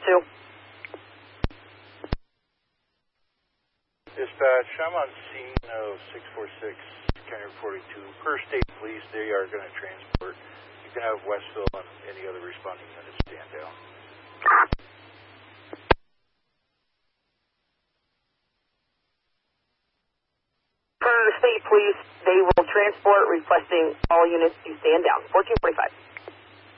2. Dispatch, I'm on scene of 646, County 42. Per state police, they are going to transport. You can have Westville and any other responding units stand down. Per the state police, they will transport, requesting all units to stand down. 1445.